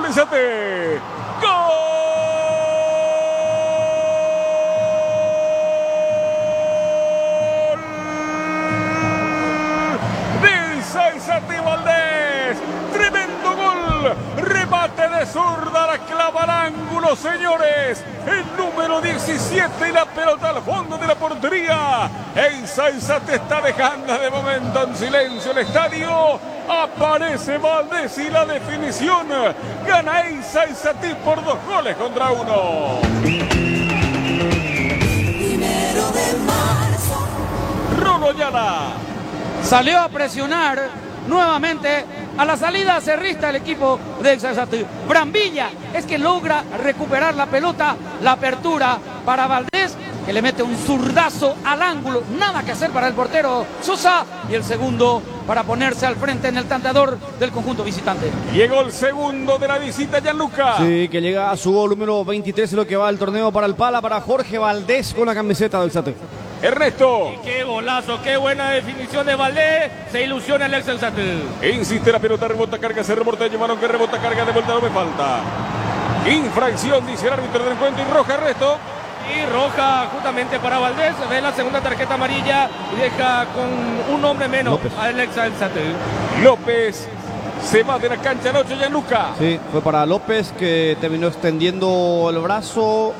el Sate. ¡Gol! Del Sate Valdés. Tremendo gol. Remate de zurda, la clava al ángulo, señores. El número 17 y la pelota al fondo de la portería. El Sate está dejando de momento en silencio el estadio. Aparece Valdés y la definición. Gana el Sate por 2-1. Primero de marzo. Rolo Ayala. Salió a presionar nuevamente a la salida cerrista el equipo del Sate. Brambilla es que logra recuperar la pelota, la apertura para Valdés, que le mete un zurdazo al ángulo, nada que hacer para el portero Sosa, y el segundo para ponerse al frente en el tanteador del conjunto visitante. Llegó el segundo de la visita, Gianluca. Sí, que llega a su gol número 23 en lo que va el torneo para el Pala, para Jorge Valdés con la camiseta del Sate. Ernesto. Y qué golazo, qué buena definición de Valdés. Se ilusiona el ex Sate. Insiste la pelota, rebota, carga, se reporta, llevaron que rebota, carga, de vuelta, no me falta. Infracción, dice el árbitro del encuentro, y roja, Ernesto. Y roja justamente para Valdés. Ve la segunda tarjeta amarilla y deja con un hombre menos López. al ex Sate. López se va de la cancha anoche, Gianluca. Sí, fue para López, que terminó extendiendo el brazo.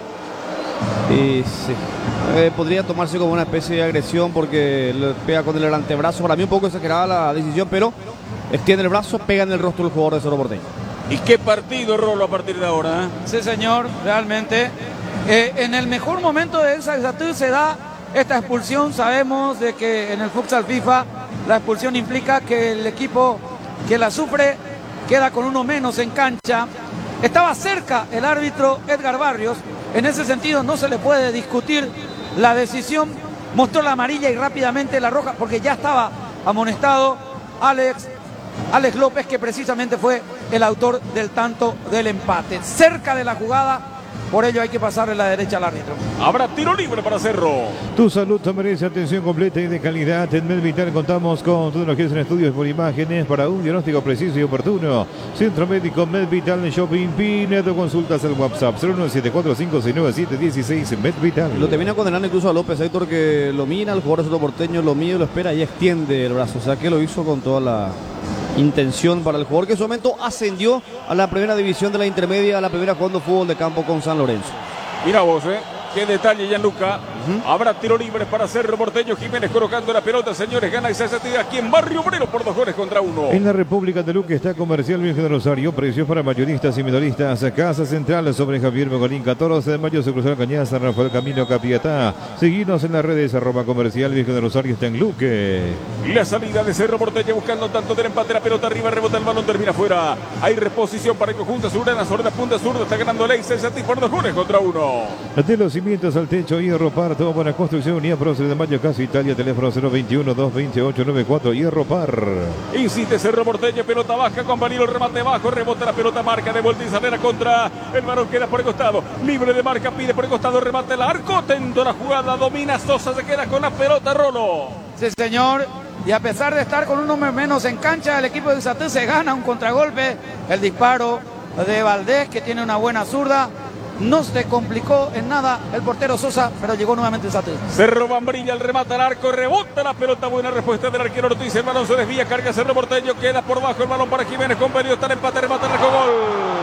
Y sí, podría tomarse como una especie de agresión porque le pega con el antebrazo. Para mí un poco exagerada la decisión, pero extiende el brazo, pega en el rostro del jugador de Cerro Porteño. ¿Y qué partido, Rolo, a partir de ahora? Sí, señor, realmente. En el mejor momento de El Sate se da esta expulsión. Sabemos de que en el futsal FIFA la expulsión implica que el equipo que la sufre queda con uno menos en cancha. Estaba cerca el árbitro Edgar Barrios. En ese sentido no se le puede discutir la decisión. Mostró la amarilla y rápidamente la roja porque ya estaba amonestado Alex López, que precisamente fue el autor del tanto del empate. Cerca de la jugada, por ello hay que pasarle la derecha al árbitro. Habrá tiro libre para Cerro. Tu salud te merece atención completa y de calidad. En MedVital contamos con tecnologías en estudios por imágenes para un diagnóstico preciso y oportuno. Centro Médico MedVital Shopping Pinedo. Consultas al WhatsApp 09745697716 en MedVital. Lo termina condenando incluso a López, Héctor, que lo mira, el jugador de Cerro Porteño lo mide, lo espera y extiende el brazo. O sea que lo hizo con toda la intención para el jugador, que en su momento ascendió a la primera división de la intermedia, a la primera jugando fútbol de campo con San Lorenzo. Mira vos, qué detalle, Gianluca. Habrá tiro libre para Cerro Porteño. Jiménez colocando la pelota, señores. Gana el Sate aquí en Barrio Obrero por 2-1. En la República de Luque está Comercial Virgen de Rosario. Precios para mayoristas y minoristas. Casa Central sobre Javier Mogolín, 14 de mayo. Se cruzó la Cañaza, Rafael Camino Capiatá. Seguinos en las redes, @Comercial Virgen de Rosario está en Luque. La salida de Cerro Porteño buscando tanto del empate. La pelota arriba, rebota el balón, termina fuera. Hay reposición para el conjunto surena. Sobre la punta zurda está ganando el Sate por 2-1. De los cimientos al techo, Hierro Par, todo para construcción, Unidad Prócer de Mayo, Casa Italia, teléfono 021-228-94, Hierro Par. Insiste Cerro Porteño, pelota baja con Vanilo, el remate bajo, rebota la pelota, marca de vuelta y salera contra el varón, queda por el costado, libre de marca, pide por el costado, remate el arco, atento la jugada, domina Sosa, se queda con la pelota, Rolo. Sí, señor. Y a pesar de estar con uno menos en cancha, el equipo del Sate se gana un contragolpe. El disparo de Valdés, que tiene una buena zurda. No se complicó en nada el portero Sosa, pero llegó nuevamente el Sate. Cerro Bambrilla, el remate al arco, rebota la pelota, buena respuesta del arquero Ortiz, el balón se desvía, carga Cerro Porteño, queda por bajo el balón para Jiménez, con Benio, está el empate, remate el arco, gol.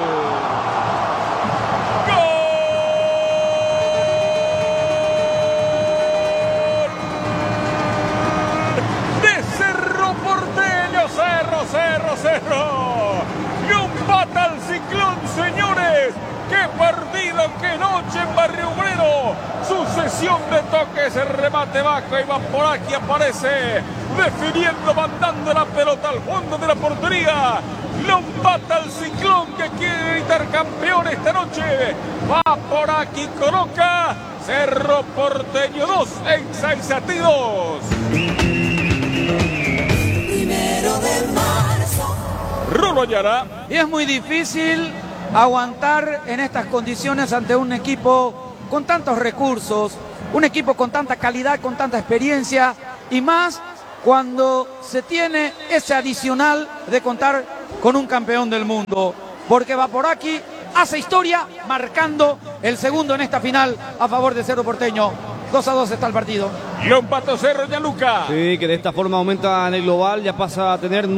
Cerro. Y un pata al Ciclón, señores. ¡Qué partido, qué noche en Barrio Obrero! Sucesión de toques, el remate bajo y va por aquí, aparece definiendo, mandando la pelota al fondo de la portería. Lo empata el Ciclón, que quiere gritar campeón esta noche. Va por aquí, coloca Cerro Porteño 2, Sate 2. Primero de marzo. Rolo Ayala. Y es muy difícil aguantar en estas condiciones ante un equipo con tantos recursos, un equipo con tanta calidad, con tanta experiencia, y más cuando se tiene ese adicional de contar con un campeón del mundo. porque Vaporaki hace historia marcando el segundo en esta final a favor de Cerro Porteño. 2-2 está el partido. Lo empató Cerro, Gianluca. Sí, que de esta forma aumenta en el global, ya pasa a tener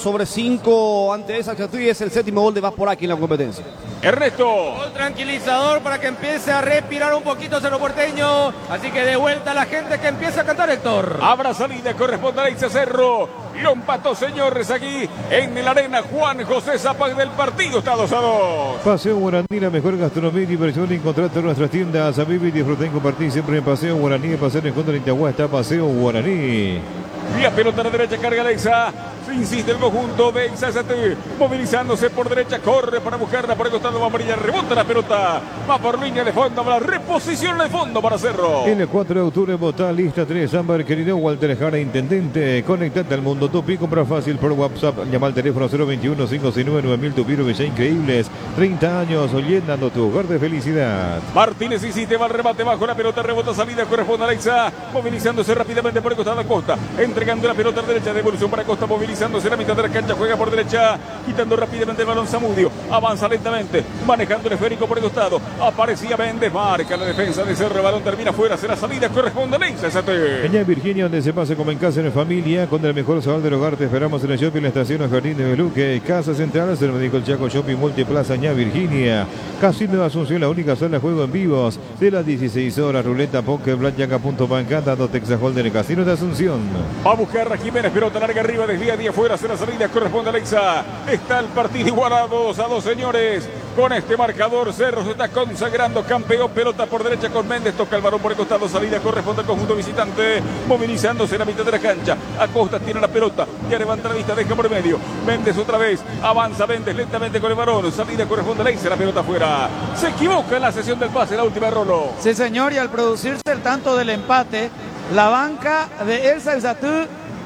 9/5 ante esa actitud y es el séptimo gol de Vaporaki en la competencia. Ernesto. Gol tranquilizador para que empiece a respirar un poquito Cerro Porteño. Así que de vuelta la gente que empieza a cantar, Héctor. Habrá salida, corresponde a Leisa Cerro. Lo empató, señores, aquí en la arena Juan José Zapag del partido. Está 2-2. Paseo Guaraní, la mejor gastronomía y diversión. Encontrate en nuestras tiendas. A vivir, disfrutar y compartir siempre en Paseo Guaraní. Paseo en contra de Intiahuá está Paseo Guaraní. La pelota a la derecha, carga Leisa. Se insiste el conjunto de Ixazate. Movilizándose por derecha, corre para buscarla por el costado. Va amarilla, rebota la pelota. Va por línea de fondo, para reposición de fondo para Cerro. El 4 de octubre, vota lista 3. Ámbar, querido Walter Jara, intendente. Conectate al mundo Tupi. Compra fácil por WhatsApp. Llama al teléfono 021-569-9000. Tupi, ya increíbles. 30 años, llenando tu hogar de felicidad. Martínez insiste, va al remate bajo la pelota, rebota salida, corresponde a Leisa. Movilizándose rápidamente por el costado Costa. Entregando la pelota a la derecha, devolución para Costa, movilizándose en la mitad de la cancha, juega por derecha, quitando rápidamente el balón Zamudio, avanza lentamente, manejando el esférico por el costado, aparecía Méndez, marca la defensa de Cerro, el balón termina fuera, será salida, corresponde a Leisa. En Virginia, donde se pase como en casa, en familia, con el mejor sabor del hogar, te esperamos en el shopping, la estación Los Jardines de Beluque, Casa Central, Centro Médico El Chaco, Shopping Multiplaza, Ña Virginia, Casino de Asunción, la única sala de juego en vivos, de las 16 horas, ruleta, póker, blackjack, punto banca, dando Texas Hold'em, Casino de Asunción. Va a buscar a Jiménez, pelota larga arriba, desvía de afuera, será salida, corresponde a Leisa. Está el partido igualado 2-2, señores. Con este marcador, Cerro se está consagrando campeón. Pelota por derecha con Méndez, toca el balón por el costado, salida, corresponde al conjunto visitante, movilizándose en la mitad de la cancha. Acosta tiene la pelota, ya levanta la vista, deja por medio. Méndez otra vez, avanza Méndez lentamente con el balón, salida, corresponde a Leisa, la pelota afuera. Se equivoca en la sesión del pase, la última, Rolo. Sí, señor, y al producirse el tanto del empate, la banca de El Salzatú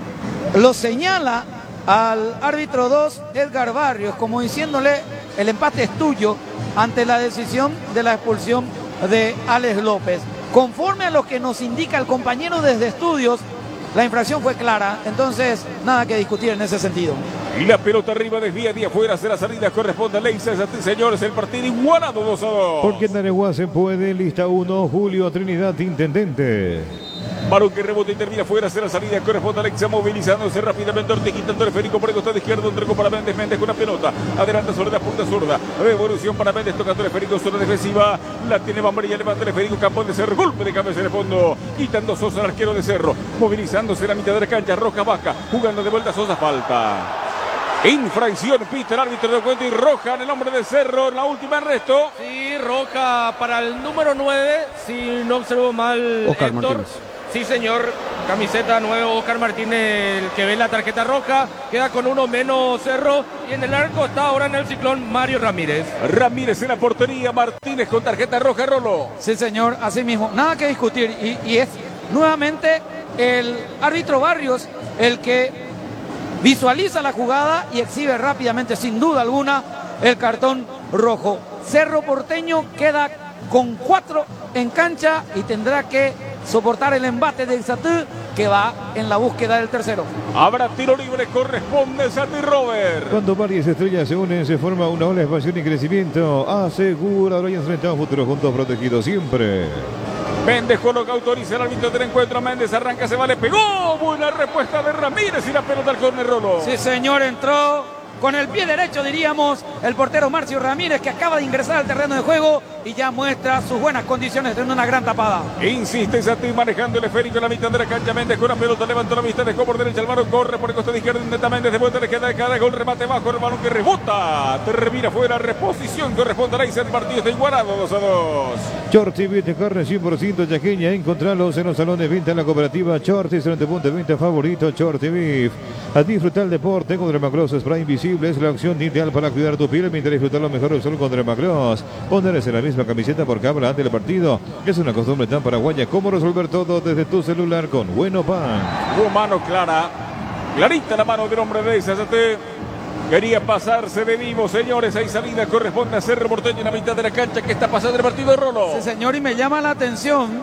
lo señala al árbitro 2, Edgar Barrios, como diciéndole: el empate es tuyo, ante la decisión de la expulsión de Alex López. Conforme a lo que nos indica el compañero desde estudios, la infracción fue clara, entonces nada que discutir en ese sentido. Y la pelota arriba, desvía de afuera, será salida, corresponde a Leisa. Señores, el partido igualado 2-2. Porque en Areguá se puede, lista 1, Julio Trinidad, intendente. Balón que rebota y termina fuera, será salida, corresponde a Alexa, movilizándose rápidamente, Ortiz quitando el esférico por el costado izquierdo, entregó para Méndez, Méndez con la pelota, adelanta sobre la punta zurda, revolución para Méndez, tocando el esférico, zona defensiva, la tiene Bambarilla, levanta el esférico, Campón de Cerro, golpe de cabeza en el fondo, quitando Sosa al arquero de Cerro, movilizándose en la mitad de la cancha, Roca baja, jugando de vuelta Sosa, falta. Infracción, pita el árbitro de cuenta y roja en el hombre de Cerro en la última, Ernesto. Sí, roja para el número 9, si no observo mal, Oscar Héctor. Martínez. Sí, señor, camiseta 9, Oscar Martínez, el que ve la tarjeta roja, queda con uno menos Cerro, y en el arco está ahora en el ciclón Mario Ramírez. Ramírez en la portería, Martínez con tarjeta roja, Rolo. Sí, señor, así mismo, nada que discutir, y es nuevamente el árbitro Barrios el que visualiza la jugada y exhibe rápidamente, sin duda alguna, el cartón rojo. Cerro Porteño queda con 4 en cancha y tendrá que soportar el embate del Satú, que va en la búsqueda del tercero. Habrá tiro libre, corresponde Satú Robert. Cuando varias estrellas se unen, se forma una ola de expansión y crecimiento. Asegura, lo hay enfrentado futuro juntos, protegidos siempre. Méndez coloca, autoriza el árbitro del encuentro. Méndez arranca, se va, le pegó. Buena respuesta de Ramírez y la pelota al córner, Rolo. Sí, señor, entró con el pie derecho, diríamos, el portero Marcio Ramírez, que acaba de ingresar al terreno de juego y ya muestra sus buenas condiciones de una gran tapada. Insiste Satí manejando el esférico en la mitad de la cancha. Méndez con la pelota, levantó la vista, dejó por derecha el balón, corre por el costado izquierdo, intenta Méndez, de vuelta le queda de cara, gol, remate bajo, el balón que rebota, termina fuera, reposición, corresponde a Leisa, el partido está igualado 2-2. Shorty Vete Carne 100% yaqueña, encontrarlos en los salones de venta en la cooperativa Shorty, excelente punto de venta favorito, Shorty Beef. A disfrutar el deporte con Dermacross Spray Invisible, es la opción ideal para cuidar tu piel mientras disfrutar lo mejor del sol con Dermacross. Ponerse la misma camiseta por cámara ante el partido es una costumbre tan paraguaya como resolver todo desde tu celular con Bueno Pan. Hubo mano clara, clarita la mano del hombre de Satí. Quería pasarse de vivo, señores. Hay salida, corresponde a Cerro Porteño en la mitad de la cancha. ¿Qué está pasando el partido de Rolo? Sí, señor, y me llama la atención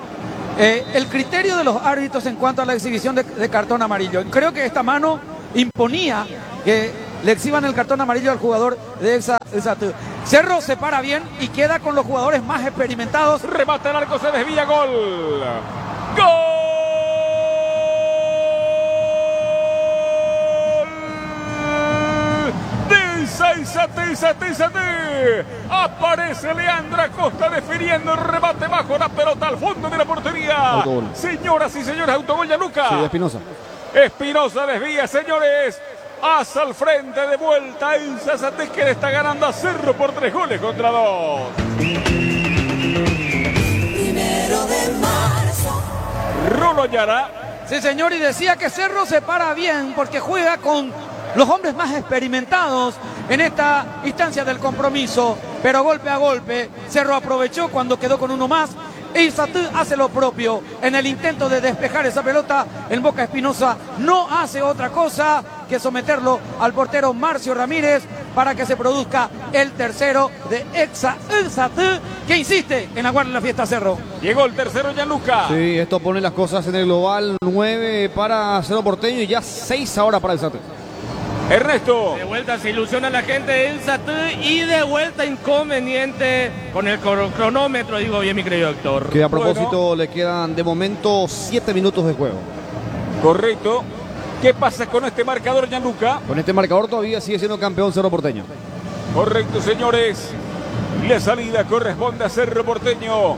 el criterio de los árbitros en cuanto a la exhibición de cartón amarillo. Creo que esta mano imponía que le exhiban el cartón amarillo al jugador de Exatú. Cerro se para bien y queda con los jugadores más experimentados. Remata el arco, se desvía, gol. ¡Gol! Exatú. Aparece Leandro Acosta definiendo el remate bajo la pelota al fondo de la portería. Autogol. Señoras y señores, autogol Gianluca. Sí, de Espinosa. Espinosa desvía, señores. Hacia el frente de vuelta. Exatú que le está ganando a Cerro por 3-2. Primero de marzo. Rolo Ayala. Sí, señor, y decía que Cerro se para bien porque juega con los hombres más experimentados en esta instancia del compromiso, pero golpe a golpe Cerro aprovechó cuando quedó con uno más. Exatú hace lo propio en el intento de despejar esa pelota. El Boca Espinosa no hace otra cosa que someterlo al portero Marcio Ramírez para que se produzca el tercero de Exatú, que insiste en aguardar la fiesta Cerro. Llegó el tercero Gianluca. Sí, esto pone las cosas en el global. 9 para Cerro Porteño y ya 6 ahora para Exatú. Ernesto. De vuelta se ilusiona la gente de Exatú y de vuelta inconveniente con el cronómetro, digo bien mi querido Héctor. Que a propósito le quedan de momento 7 minutos de juego. Correcto. ¿Qué pasa con este marcador, Gianluca? Con este marcador todavía sigue siendo campeón Cerro Porteño. Correcto, señores. La salida corresponde a Cerro Porteño.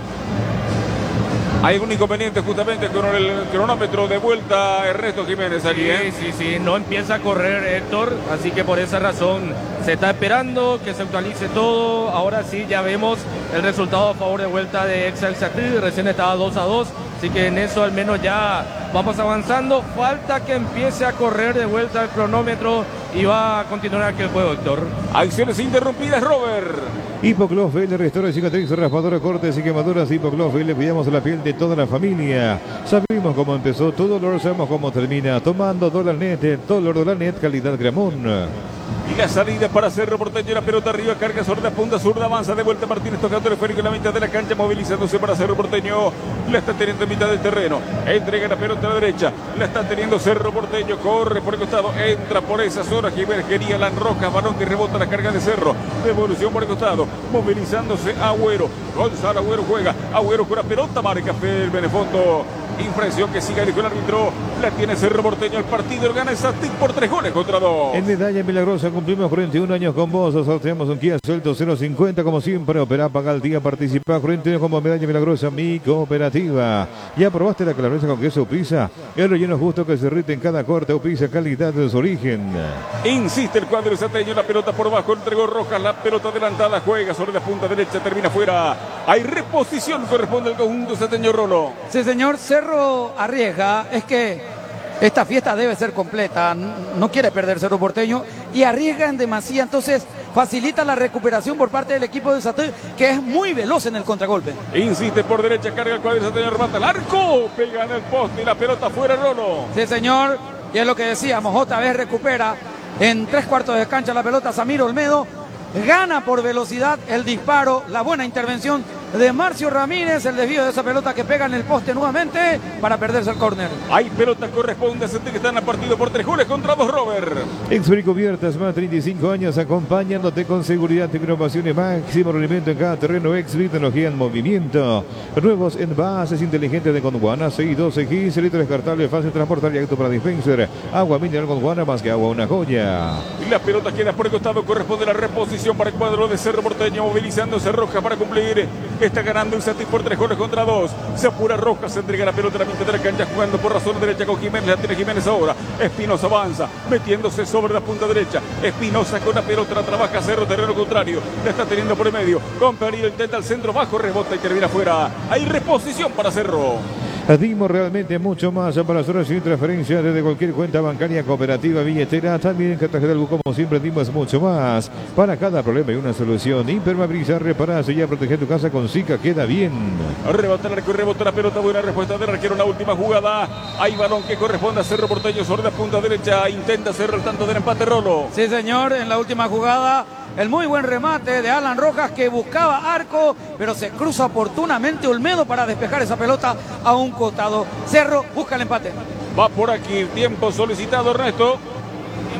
Hay un inconveniente justamente con el cronómetro de vuelta, Ernesto Jiménez aquí, ¿eh? Sí, no empieza a correr Héctor, así que por esa razón se está esperando que se actualice todo. Ahora sí ya vemos el resultado a favor de vuelta de Exatú, recién estaba 2-2, así que en eso al menos ya vamos avanzando. Falta que empiece a correr de vuelta el cronómetro y va a continuar aquel juego, Héctor. Acciones interrumpidas, Robert. Hipoclofel, restaura cicatrices, raspadora, cortes y quemaduras. Hipoclofel, le cuidamos la piel de toda la familia. Sabemos cómo empezó tu dolor, sabemos cómo termina. Tomando Dolanet, Dolanet, calidad Gramón. Y la salida para Cerro Porteño, la pelota arriba, carga sorda, punta zurda, avanza de vuelta Martínez, tocando el esférico en la mitad de la cancha, movilizándose para Cerro Porteño, la está teniendo en mitad del terreno, entrega la pelota a la derecha, la está teniendo Cerro Porteño, corre por el costado, entra por esa zona, Jiménez quería Lan Rojas, balón que rebota la carga de Cerro, devolución por el costado, movilizándose Agüero, Gonzalo Agüero juega, Agüero con la pelota, marca el Benefondo. Impresión que siga, dijo el árbitro. La tiene Cerro Porteño. El partido lo gana Exatú por 3-2. En Medalla Milagrosa cumplimos 41 años con vos. Sorteamos un Kia Suelto 050 como siempre. Opera, paga al día, participa. 41 como Medalla Milagrosa, mi cooperativa. ¿Ya probaste la calabresa con queso Pisa? El relleno justo que se derrite en cada corte. O Pisa, calidad de su origen. Insiste el cuadro exateño. La pelota por bajo. Entregó Rojas. La pelota adelantada. Juega sobre la punta derecha. Termina fuera. Hay reposición. Corresponde al conjunto exateño, Rolo. Sí, señor. Cerro arriesga, es que esta fiesta debe ser completa, no quiere perder Cerro Porteño y arriesga en demasía, entonces facilita la recuperación por parte del equipo de Exatú, que es muy veloz en el contragolpe. Insiste por derecha, carga el cuadro exateño, remata el arco, pega en el poste y la pelota fuera, Rolo. Sí, señor, y es lo que decíamos, otra vez recupera en 3/4 de cancha la pelota Samir Olmedo, gana por velocidad el disparo, la buena intervención de Marcio Ramírez, el desvío de esa pelota que pega en el poste nuevamente para perderse el córner. Hay pelota, corresponde a Exatú que están a partido por 3-2, Robert. Exfrico Cubiertas, más 35 años acompañándote con seguridad y innovación y máximo rendimiento en cada terreno. Exfri, tecnología en movimiento. Nuevos envases inteligentes de Gondwana, 612 15 litros descartable, fácil de transportar y acto para dispenser. Agua mineral Gondwana, más que agua, una joya. Y la pelota queda por el costado, corresponde la reposición para el cuadro de Cerro Porteño, movilizándose Rojas para cumplir. Está ganando Exatú por 3-2. Se apura Rojas, se entrega la pelota a la mitad de la cancha, jugando por la zona derecha con Jiménez. La tiene Jiménez ahora. Espinosa avanza, metiéndose sobre la punta derecha. Espinosa con la pelota, la trabaja Cerro, terreno contrario. La está teniendo por el medio. Con peligro, intenta el centro bajo, rebota y termina afuera. Hay reposición para Cerro. Dimos realmente mucho más para nosotros sin transferencia desde cualquier cuenta bancaria, cooperativa, billetera. También en tarjeta del como siempre dimos mucho más. Para cada problema hay una solución. Impermeabilizar, reparar, sellar, proteger tu casa con Zika queda bien. Rebota el arco, rebota la pelota. Buena respuesta del arquero en la última jugada. Hay balón que corresponde a Cerro Porteño sobre la punta derecha. Intenta Cerro el tanto del empate, Rolo. Sí, señor, en la última jugada el muy buen remate de Alan Rojas que buscaba arco, pero se cruza oportunamente Olmedo para despejar esa pelota a un costado. Cerro busca el empate. Va por aquí, tiempo solicitado, Ernesto.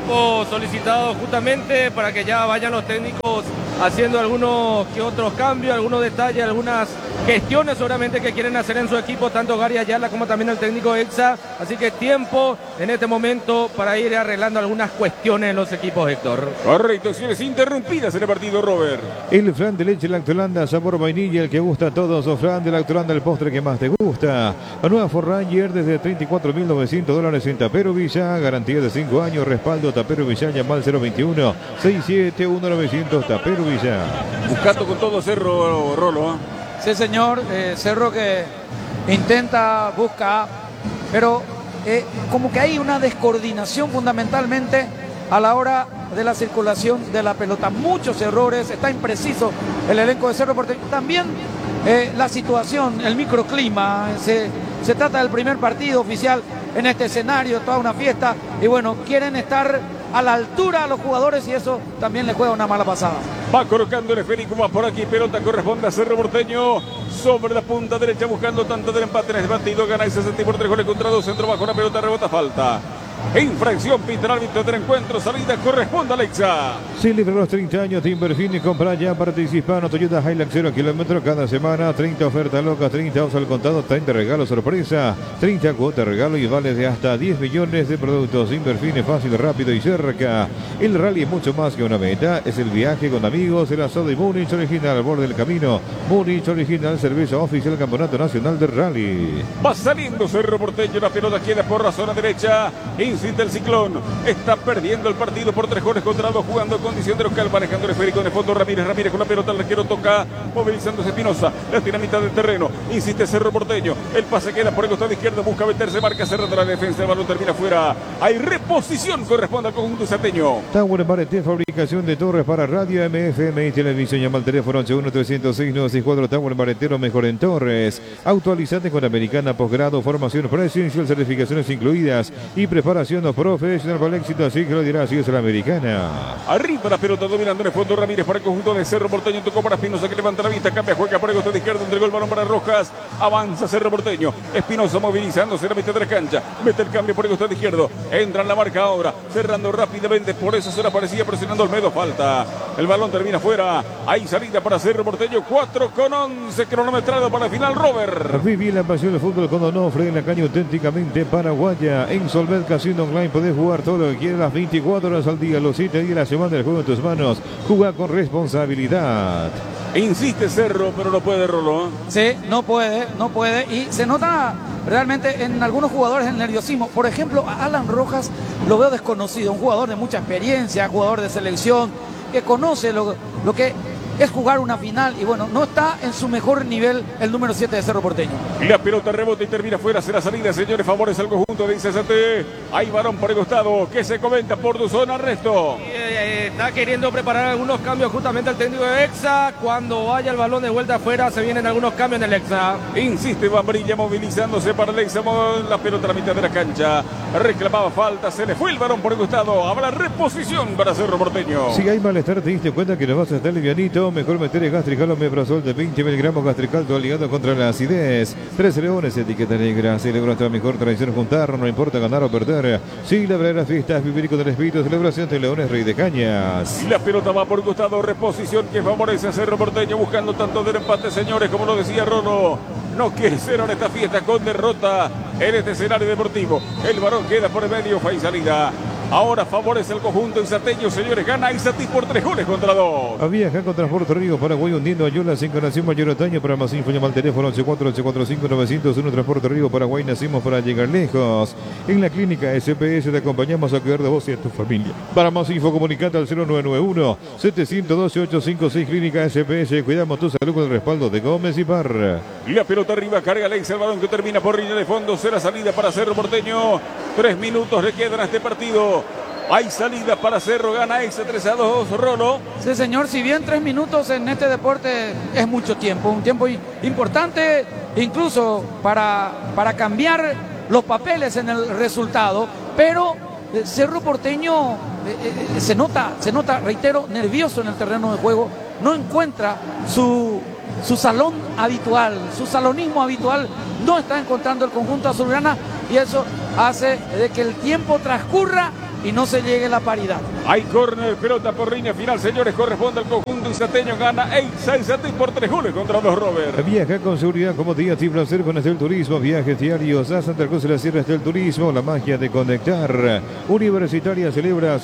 tiempo solicitado justamente para que ya vayan los técnicos haciendo algunos que otros cambios, algunos detalles, algunas gestiones seguramente que quieren hacer en su equipo, tanto Gary Ayala como también el técnico Exa. Así que tiempo en este momento para ir arreglando algunas cuestiones en los equipos, Héctor. Correcto, acciones interrumpidas en el partido, Robert. El flan de leche Lactolanda, sabor vainilla, el que gusta a todos. O flan de Lactolanda, el postre que más te gusta. La nueva Ford Ranger desde $34.900 en Tapero Villa. Garantía de 5 años, respaldo Tapero Villa, llama al 021-671-900 Tapero Villa. Buscando con todo Cerro, Rolo. Sí, señor, Cerro que intenta, busca, pero como que hay una descoordinación fundamentalmente a la hora de la circulación de la pelota. Muchos errores, está impreciso el elenco de Cerro Porteño. También la situación, el microclima, se trata del primer partido oficial en este escenario, toda una fiesta, y bueno, quieren estar a la altura a los jugadores y eso también les juega una mala pasada. Va colocando el esférico, va por aquí, pelota corresponde a Cerro Porteño, sobre la punta derecha buscando tanto del empate en el partido, gana el 60 por 3 goles contra 2, centro bajo la pelota, rebota, falta. Infracción, pita el árbitro del encuentro, salida corresponde a Alexa. Celebra los 30 años de Inverfin y compra ya participando Toyota Hilux 0 kilómetros cada semana, 30 ofertas locas, 30 osos al contado, 30 regalos sorpresa, 30 cuotas regalo y vales de hasta 10 millones de productos. Inverfin es fácil, rápido y cerca. El rally es mucho más que una meta, es el viaje con amigos, el asado de Múnich original al borde del camino. Múnich original, servicio oficial Campeonato Nacional de Rally. Va saliendo Cerro Porteño, la pelota queda por la zona derecha. Insiste el Ciclón, está perdiendo el partido por 3 goles contra 2, jugando en condición de local, manejando el esférico en el fondo. Ramírez con la pelota, el arquero toca, movilizándose Espinosa, la tira a mitad del terreno, insiste Cerro Porteño, el pase queda por el costado izquierdo, busca meterse, marca cerrando la defensa, el balón termina fuera, hay reposición, corresponde al conjunto salteño. Tower Barete, fabricación de torres para radio, MFM y televisión, llama al teléfono 81-306-964, Tower Baretero, mejor en torres, actualizate con Americana, posgrado, formación presencial, certificaciones incluidas y preparación profesional para el éxito, así que lo dirá, así es la Americana. Arriba la pelota dominando en el fondo Ramírez para el conjunto de Cerro Porteño, tocó para Espinosa que levanta la vista, cambia, juega por el costado izquierdo, entregó el balón para Rojas, avanza Cerro Porteño, Espinosa movilizándose en la mitad de la cancha, mete el cambio por el costado izquierdo, entra en la marca ahora, cerrando rápidamente, por eso se le aparecía presionando Olmedo, falta, el balón termina fuera, hay salida para Cerro Porteño, 4:11 cronometrado para el final, Robert. Viví la pasión del fútbol con Onofre en la caña auténticamente paraguaya, en Solvet Casino Online podés jugar todo lo que quieras las 24 horas al día, los 7 días de la semana, el juego en tus manos. Juega con responsabilidad. Insiste Cerro, pero no puede, Rolo. Sí, no puede, y se nota realmente en algunos jugadores el nerviosismo. Por ejemplo, a Alan Rojas lo veo desconocido, un jugador de mucha experiencia, jugador de selección, que conoce lo que es jugar una final y bueno, no está en su mejor nivel el número 7 de Cerro Porteño. Y la pelota rebota y termina fuera, será salida, señores, favores al conjunto de ICST. Hay varón por el costado, que se comenta por tu zona, Resto. Está queriendo preparar algunos cambios justamente el técnico de Exa. Cuando vaya el balón de vuelta afuera, se vienen algunos cambios en el Exa. Insiste Bambrilla movilizándose para el Exa, la pelota a la mitad de la cancha. Reclamaba falta, se le fue el varón por el costado. Habrá reposición para Cerro Porteño. Si hay malestar, te diste cuenta que no vas a estar livianito, mejor meter el Gastrical Omeprazol de 20 miligramos Gastrical, tu aliado contra la acidez. 13 leones, etiqueta negra. Celebra nuestra mejor tradición juntar, no importa ganar o perder. Sí, la verdadera fiesta es vivir con el espíritu de celebración de Leones Rey de Cañas. Y la pelota va por costado, reposición que favorece a Cerro Porteño, buscando tanto del empate, señores, como lo decía Rolo. No quiere ser en esta fiesta con derrota en este escenario deportivo. El varón queda por el medio, fue y salida. Ahora favorece el conjunto isateño, señores. Gana Isatí por 3 goles contra 2. A viajar con Transporte Río Paraguay hundiendo Ayuela, sin conexión mayor otoño. Para más info llama al teléfono 84-845-901. Transporte Río Paraguay, nacimos para llegar lejos. En la clínica SPS te acompañamos a cuidar de vos y de tu familia. Para más info comunicate al 0991-712-856. Clínica SPS, cuidamos tu salud con el respaldo de Gómez y Parra. Y la pelota arriba, carga Alex, el balón que termina por línea de fondo. Será salida para Cerro Porteño. 3 minutos le quedan a este partido. Hay salida para Cerro, gana Exa 3-2, Rolo. Sí, señor, si bien 3 minutos en este deporte es mucho tiempo, un tiempo importante incluso para cambiar los papeles en el resultado, pero Cerro Porteño se nota, reitero, nervioso en el terreno de juego, no encuentra su salón habitual, su salonismo habitual, no está encontrando el conjunto azulgrana y eso hace de que el tiempo transcurra y no se llegue a la paridad. Hay córner, pelota por línea final, señores, corresponde al conjunto izateño, gana Exa Izatí por 3 goles contra 2, Robert. Viaja con seguridad, comodidad y placer con Estel Turismo. Viajes diarios a Santa Cruz de la Sierra. Estel Turismo, la magia de conectar. Universitaria celebra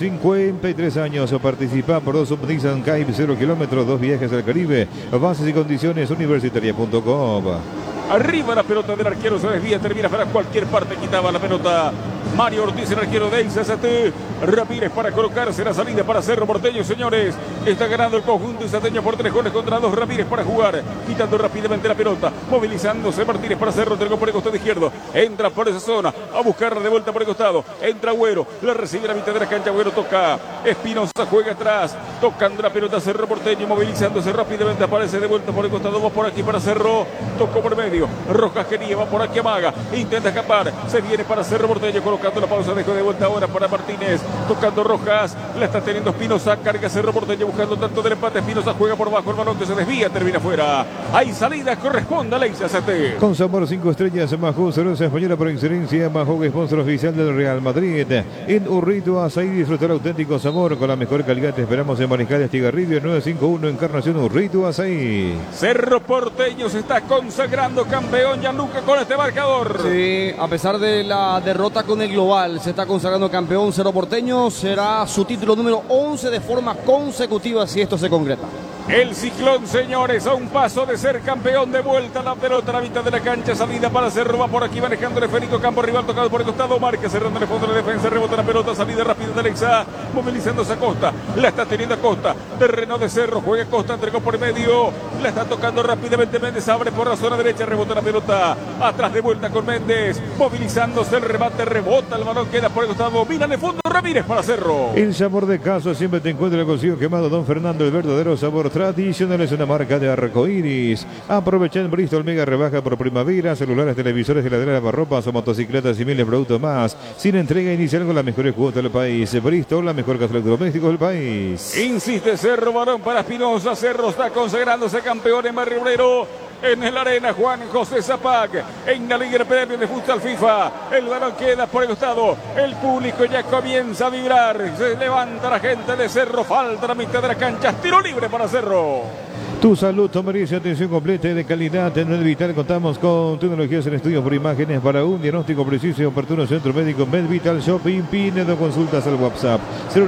53 años. Participa por 2 Nissan Caib 0 kilómetros, 2 viajes al Caribe. Bases y condiciones universitaria.com. Arriba la pelota del arquero, se desvía, termina para cualquier parte, quitaba la pelota Mario Ortiz, el arquero de Izatí. Ramírez para colocarse la salida para Cerro Porteño, señores. Está ganando el conjunto izateño por 3 goles contra 2. Ramírez para jugar, quitando rápidamente la pelota, movilizándose Martínez para Cerro, entregó por el costado izquierdo, entra por esa zona a buscarla de vuelta por el costado, entra Agüero, la recibe a la mitad de la cancha, Agüero toca, Espinosa juega atrás, tocando la pelota Cerro Porteño, movilizándose rápidamente, aparece de vuelta por el costado, va por aquí para Cerro, tocó por medio, Rojas quería, va por aquí Amaga, intenta escapar, se viene para Cerro Porteño, colocando la pausa, dejó de vuelta ahora para Martínez, tocando Rojas, la está teniendo Espinosa, carga Cerro Porteño buscando tanto del empate, Espinosa juega por bajo, el balón que se desvía, termina fuera, hay salida, corresponde a la Izatí. Con sabor 5 estrellas, Mahou, cerveza española por excelencia, Mahou, sponsor oficial del Real Madrid. En Urrito Azaí, disfrutar auténtico sabor con la mejor calidad. Te esperamos en Mariscal Estigarribia 951, Encarnación Urrito Azaí. Cerro Porteño se está consagrando campeón, Gianluca, con este marcador. Sí, a pesar de la derrota con el global, se está consagrando campeón Cerro Porteño. Será su título número 11 de forma consecutiva si esto se concreta. El Ciclón, señores, a un paso de ser campeón, de vuelta la pelota a la mitad de la cancha, salida para Cerro, va por aquí manejando el Federico, campo rival tocado por el costado, marca cerrando el fondo de la defensa, rebota la pelota, salida rápida de Alexa, movilizándose a Costa, la está teniendo a Costa, terreno de Cerro, juega Costa, entregó por medio, la está tocando rápidamente Méndez, abre por la zona derecha, rebota la pelota, atrás de vuelta con Méndez, movilizándose el remate, rebota el balón, queda por el costado, mira de fondo Ramírez para Cerro. El sabor de caso siempre te encuentra el cocido quemado Don Fernando, el verdadero sabor tradicional, es una marca de arcoíris. Aprovecha en Bristol mega rebaja por primavera, celulares, televisores, heladeras, lavarropas o motocicletas y miles de productos más, sin entrega inicial con las mejores cuotas del país. Bristol, la mejor casa de electrodomésticos del país. Insiste Cerro, balón para Espinosa, Cerro está consagrándose campeón en Barrio Obrero. En el arena Juan José Zapac, en la Liga Premier de Futsal FIFA, el balón queda por el costado, el público ya comienza a vibrar, se levanta la gente de Cerro, falta la mitad de la cancha, tiro libre para Cerro. Tu salud merece atención completa y de calidad. En Medvital contamos con tecnologías en estudios por imágenes para un diagnóstico preciso y oportuno. Centro Médico Medvital Shopping. Pinedo, consultas al WhatsApp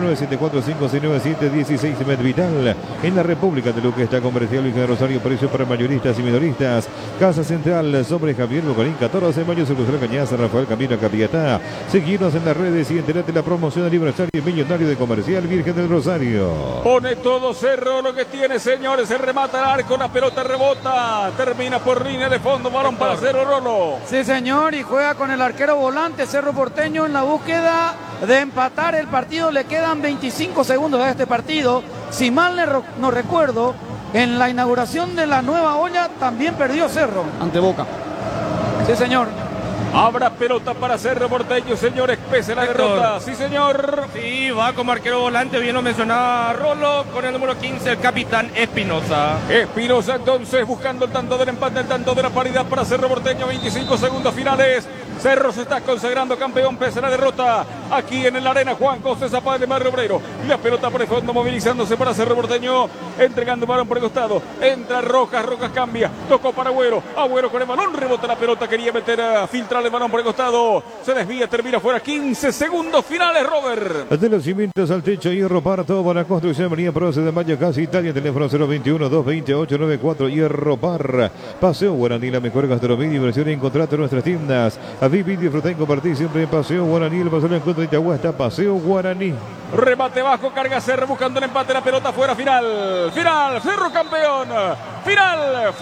0974-5697-16. Medvital en la República de Luque. Está comercial Luis de Rosario. Precios para mayoristas y minoristas. Casa Central sobre Javier Bocarín 14 de mayo. Sucursal Cañaza, Rafael Camino Capiatá. Seguirnos en las redes y enterate de la promoción del aniversario millonario de Comercial Virgen del Rosario. Pone todo Cerro lo que tiene, señores. El remate al arco, la pelota rebota, termina por línea de fondo, balón para Cerro, Rolo. Sí, señor, y juega con el arquero volante Cerro Porteño en la búsqueda de empatar el partido. Le quedan 25 segundos a este partido. Si mal no recuerdo, en la inauguración de la nueva olla también perdió Cerro. Ante Boca. Sí, señor. Habrá pelota para Cerro Porteño, señores, pese a la derrota. Sí, señor. Sí, va como arquero volante, bien lo mencionaba Rolo, con el número 15, el capitán Espinosa. Espinosa entonces buscando el tanto del empate, el tanto de la paridad para Cerro Porteño, 25 segundos finales. Cerro se está consagrando campeón pese a la derrota aquí en el arena Juan José Zapata de Barrio Obrero. La pelota por el fondo movilizándose para Cerro Porteño, entregando balón por el costado. Entra Rojas, Rojas cambia, tocó para Agüero, Agüero con el balón, rebota la pelota, quería meter a filtrar el balón por el costado, se desvía, termina fuera, 15 segundos finales, Robert. De los cimientos al techo, Hierro Par, todo para construcción, María Proce de Mayo, Casa Italia, teléfono 021-228-94, Hierro Par. Paseo Guaraní, la mejor gastronomía y diversión, encontrate en nuestras tiendas. A vivir, disfrutar y compartir siempre en Paseo Guaraní, el paseo encuentro de Itagua está Paseo Guaraní. Remate bajo, carga Cerro buscando el empate, la pelota fuera, final, Cerro campeón, final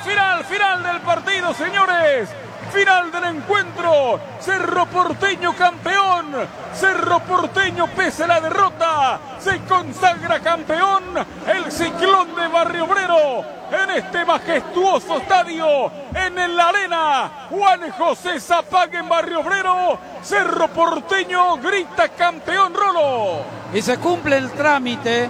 del partido, señores. Final del encuentro, Cerro Porteño campeón, Cerro Porteño pese a la derrota, se consagra campeón, el Ciclón de Barrio Obrero, en este majestuoso estadio, en la arena Juan José Zapag en Barrio Obrero, Cerro Porteño grita campeón, Rolo. Y se cumple el trámite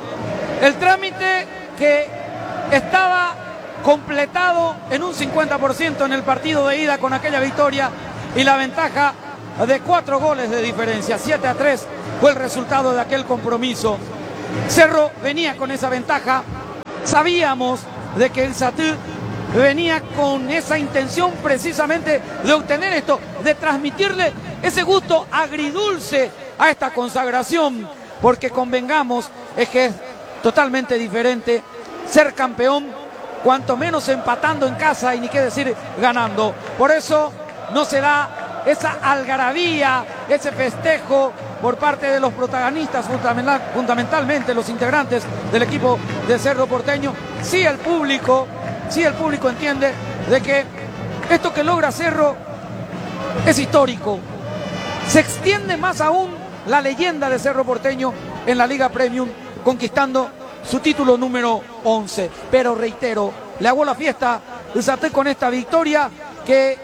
que estaba completado en un 50% en el partido de ida con aquella victoria y la ventaja de 4 goles de diferencia, 7-3 fue el resultado de aquel compromiso. Cerro venía con esa ventaja, sabíamos de que el SATU venía con esa intención precisamente de obtener esto, de transmitirle ese gusto agridulce a esta consagración, porque convengamos es que es totalmente diferente ser campeón, cuanto menos empatando en casa y ni qué decir ganando. Por eso no se da esa algarabía, ese festejo por parte de los protagonistas, fundamentalmente los integrantes del equipo de Cerro Porteño. Sí el público entiende de que esto que logra Cerro es histórico. Se extiende más aún la leyenda de Cerro Porteño en la Liga Premium, conquistando su título número 11. Pero reitero, le hago la fiesta el SATU con esta victoria que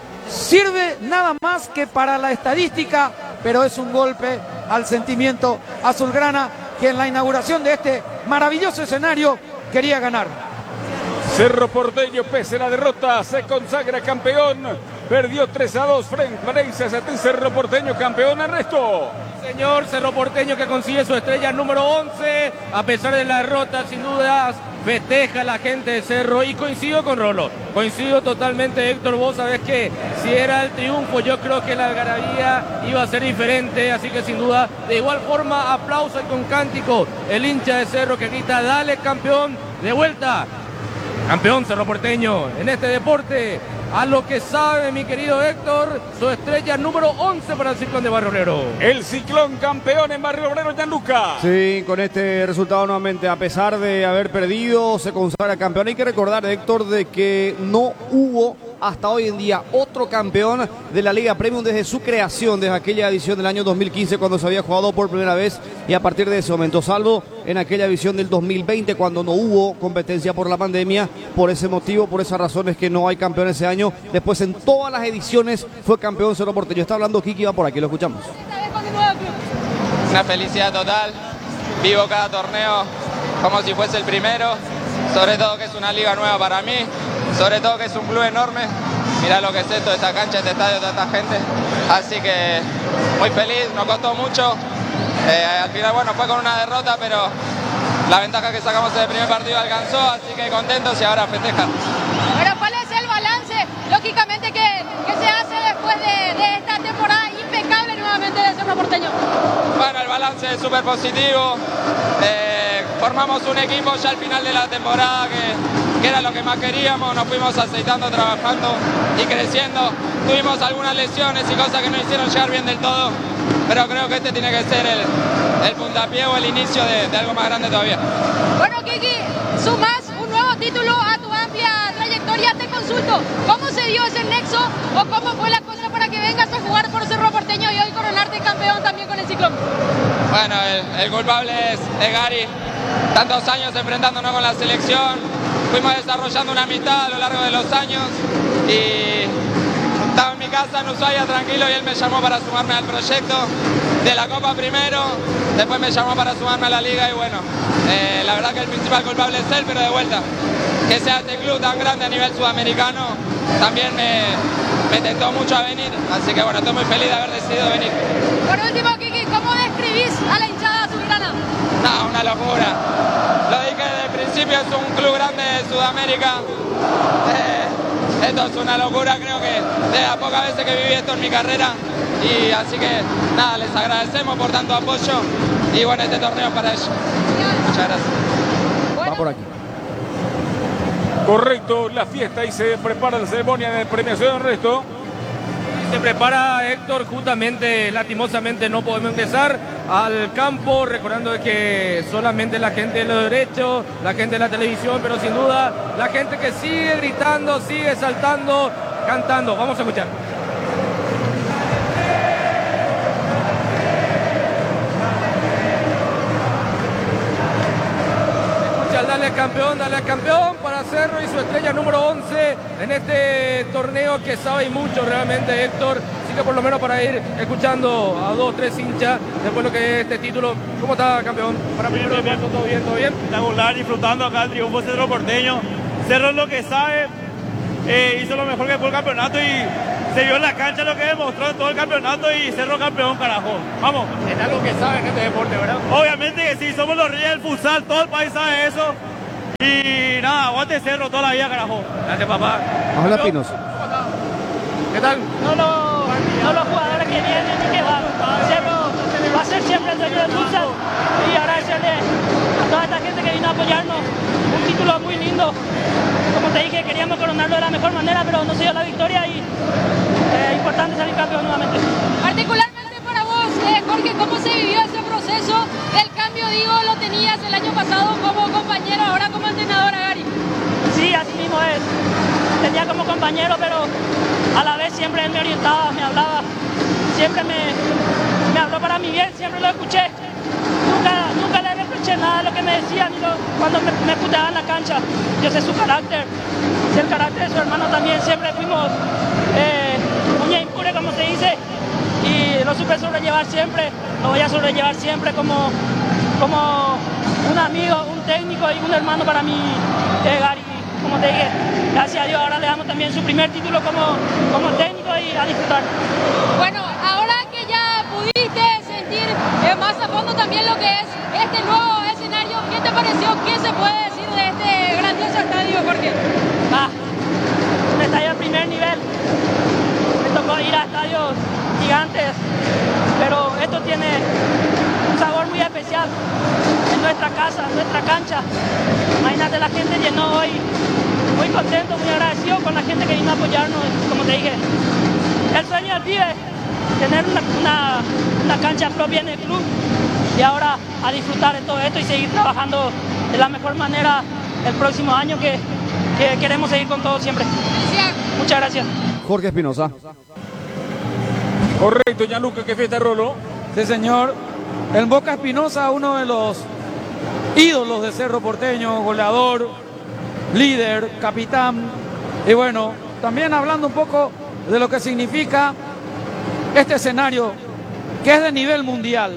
sirve nada más que para la estadística, pero es un golpe al sentimiento azulgrana que en la inauguración de este maravilloso escenario quería ganar. Cerro Porteño, pese a la derrota, se consagra campeón. Perdió 3-2 frente a SATU. Cerro Porteño campeón. Ernesto. Señor, Cerro Porteño que consigue su estrella número 11, a pesar de la derrota, sin dudas, festeja la gente de Cerro, y coincido con Rolo, coincido totalmente, Héctor, vos sabés que si era el triunfo, yo creo que la algarabía iba a ser diferente, así que sin duda, de igual forma, aplauso y con cántico, el hincha de Cerro que grita, dale campeón, de vuelta, campeón Cerro Porteño, en este deporte, a lo que sabe mi querido Héctor, su estrella número 11 para el Ciclón de Barrio Obrero. El Ciclón campeón en Barrio Obrero, Gianluca. Sí, con este resultado nuevamente, a pesar de haber perdido, se consagra campeón. Hay que recordar, Héctor, de que no hubo hasta hoy en día otro campeón de la Liga Premium desde su creación, desde aquella edición del año 2015 cuando se había jugado por primera vez, y a partir de ese momento, salvo en aquella edición del 2020 cuando no hubo competencia por la pandemia. Por ese motivo, por esas razones que no hay campeón ese año. Después en todas las ediciones fue campeón Cerro Porteño. Está hablando Kiki, va por aquí, lo escuchamos. Una felicidad total, vivo cada torneo como si fuese el primero, sobre todo que es una liga nueva para mí, sobre todo que es un club enorme. Mirá lo que es esto, esta cancha, este estadio, toda esta gente, así que muy feliz, nos costó mucho, al final bueno, fue con una derrota, pero la ventaja que sacamos en el primer partido alcanzó, así que contentos y ahora festejar. Bueno, ¿cuál es el balance, lógicamente, que se hace después de esta temporada impecable nuevamente de Cerro Porteño? Bueno, el balance es súper positivo, formamos un equipo ya al final de la temporada que era lo que más queríamos, nos fuimos aceitando, trabajando y creciendo, tuvimos algunas lesiones y cosas que no hicieron llegar bien del todo, pero creo que este tiene que ser el puntapié o el inicio de algo más grande todavía. Bueno, Kiki, sumás un nuevo título a tu amplia trayectoria, te consulto, ¿cómo se dio ese nexo o cómo fue la cosa para que vengas a jugar por Cerro Porteño y hoy coronarte campeón también con el Ciclón? Bueno, el culpable es Gary, tantos años enfrentándonos con la selección, fuimos desarrollando una amistad a lo largo de los años y estaba en mi casa en Ushuaia tranquilo y él me llamó para sumarme al proyecto de la Copa primero, después me llamó para sumarme a la Liga y bueno, la verdad que el principal culpable es él, pero de vuelta, que sea este club tan grande a nivel sudamericano también me tentó mucho a venir, así que bueno, estoy muy feliz de haber decidido venir. Por último, Kiki, ¿cómo describís a la hinchada azulgrana? No, una locura. Lo dije desde el principio, es un club grande de Sudamérica. Esto es una locura, creo que de las pocas veces que viví esto en mi carrera. Y así que nada, les agradecemos por tanto apoyo y bueno, este torneo es para ellos. Muchas gracias. Va por aquí. Correcto, la fiesta y se prepara la ceremonia de premiación, Ernesto. Se prepara Héctor, justamente, lastimosamente no podemos ingresar al campo, recordando que solamente la gente de los derechos, la gente de la televisión, pero sin duda la gente que sigue gritando, sigue saltando, cantando. Vamos a escuchar. Dale al campeón para Cerro y su estrella número 11 en este torneo que sabe mucho realmente, Héctor. Así que por lo menos para ir escuchando a 2, 3 hinchas después lo que es este título. ¿Cómo está, campeón? Para mí, ¿todo bien? ¿Todo bien? Espectacular, disfrutando acá el triunfo de Cerro Porteño. Cerro es lo que sabe, hizo lo mejor que fue el campeonato y se vio en la cancha lo que demostró en todo el campeonato y Cerro campeón, carajo. Vamos. Es algo que saben este deporte, ¿verdad? Obviamente que sí, somos los reyes del futsal, todo el país sabe eso. Y nada, aguante Cerro toda la vida, carajo. Gracias, papá. Ojalá Pinos. ¿Qué tal? No los jugadores que vienen y que van. Cerro va a ser siempre el dueño del futsal y agradecerle a toda esta gente que vino a apoyarnos. Un título muy lindo. Como te dije, queríamos coronarlo de la mejor manera, pero no se dio la victoria y es importante salir campeón nuevamente. Particularmente para vos, Jorge, ¿cómo se vivió ese proceso del cambio? Digo, lo tenías el año pasado como compañero, ahora como entrenador, Gary. Sí, así mismo es. Tenía como compañero, pero a la vez siempre él me orientaba, me hablaba. Siempre me habló para mi bien, siempre lo escuché. Nunca le reproché nada de lo que me decían cuando me puteaban en la cancha. Yo sé su carácter, sé el carácter de su hermano también. Siempre fuimos uña impure, como se dice, y lo supe sobrellevar siempre. Lo voy a sobrellevar siempre como un amigo, un técnico y un hermano para mí, Gary. Como te dije, gracias a Dios ahora le damos también su primer título como técnico y a disfrutar. Bueno, ahora que ya pudiste sentir más a fondo también lo que es este nuevo escenario, ¿qué te pareció? ¿Qué se puede decir de este grandioso estadio, Jorge? Un estadio de primer nivel. Me tocó ir a estadios gigantes, pero esto tiene un sabor muy especial. En nuestra casa, en nuestra cancha. Imagínate, la gente llenó hoy. Muy contento, muy agradecido con la gente que vino a apoyarnos. Como te dije, el sueño del pibe, tener una cancha propia en el club y ahora a disfrutar de todo esto y seguir trabajando de la mejor manera el próximo año que queremos seguir con todo siempre. Muchas gracias. Jorge Espinosa. Correcto, Gianluca, que fiesta Rolo. Sí, señor. El Boca Espinosa, uno de los ídolos de Cerro Porteño, goleador, líder, capitán. Y bueno, también hablando un poco de lo que significa este escenario, que es de nivel mundial.